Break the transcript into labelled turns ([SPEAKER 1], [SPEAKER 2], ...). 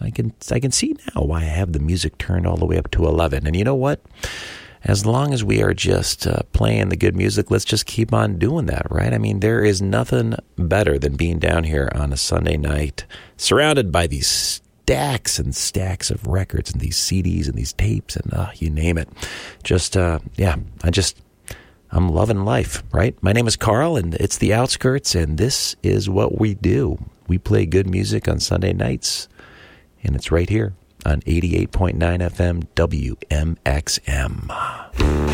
[SPEAKER 1] I can see now why I have the music turned all the way up to 11. And you know what? As long as we are just playing the good music, let's just keep on doing that, right? I mean, there is nothing better than being down here on a Sunday night, surrounded by these stacks and stacks of records and these CDs and these tapes and you name it. Just, I'm loving life, right? My name is Carl, and it's The Outskirts, and this is what we do. We play good music on Sunday nights, and it's right here on 88.9 FM WMXM.